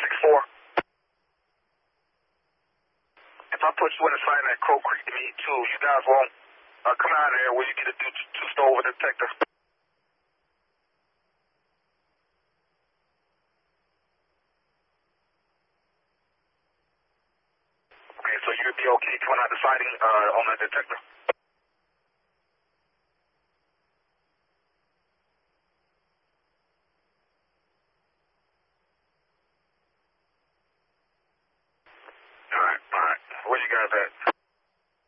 464. If I put you in a sign at Crow Creek to meet 2, you guys won't come out of there where you get a two-stover detector. Okay, so you'd be okay coming out the sighting on that detector? All right. Where you guys at?